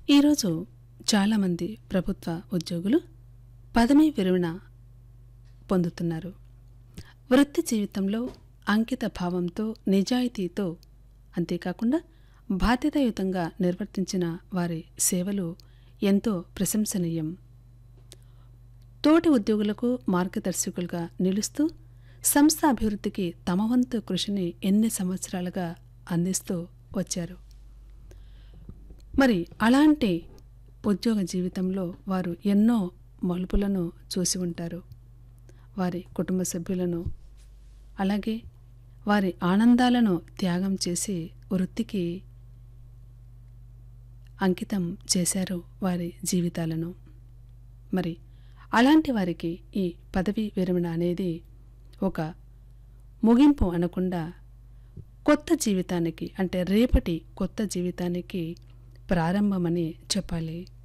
ఈరోజు చాలామంది ప్రభుత్వ ఉద్యోగులు పదవీ విరమణ పొందుతున్నారు. వృత్తి జీవితంలో అంకిత భావంతో, నిజాయితీతో, అంతేకాకుండా బాధ్యతాయుతంగా నిర్వర్తించిన వారి సేవలు ఎంతో ప్రశంసనీయం. తోటి ఉద్యోగులకు మార్గదర్శకులుగా నిలుస్తూ సంస్థ అభివృద్ధికి తమ వంతు కృషిని ఎన్ని సంవత్సరాలుగా అందిస్తూ వచ్చారు. మరి అలాంటి ఉద్యోగ జీవితంలో వారు ఎన్నో మలుపులను చూసి ఉంటారు. వారి కుటుంబ సభ్యులను, అలాగే వారి ఆనందాలను త్యాగం చేసి వృత్తికి అంకితం చేశారు వారి జీవితాలను. మరి అలాంటి వారికి ఈ పదవీ విరమణ అనేది ఒక ముగింపు అనకుండా కొత్త జీవితానికి, అంటే రేపటి కొత్త జీవితానికి ప్రారంభమని చెప్పాలి.